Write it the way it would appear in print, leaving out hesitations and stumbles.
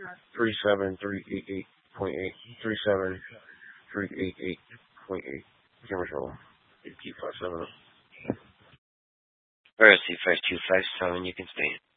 37388.8. 37388.8. Camera trouble. Keep 57. RSC 5257, you can stay.